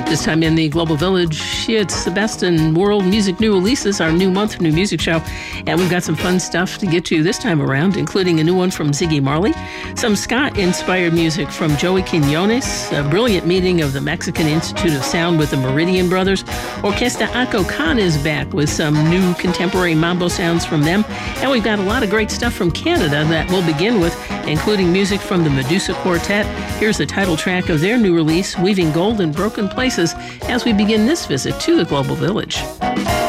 This time in the Global Village, it's the best in world music new releases, our new month, new music show. And we've got some fun stuff to get to this time around, including a new one from Ziggy Marley, some ska-inspired music from Joey Quinones, a brilliant meeting of the Mexican Institute of Sound with the Meridian Brothers. Orquesta Acocan is back with some new contemporary mambo sounds from them. And we've got a lot of great stuff from Canada that we'll begin with, including music from the Medusa Quartet. Here's the title track of their new release, Weaving Gold in Broken Places, as we begin this visit to the Global Village.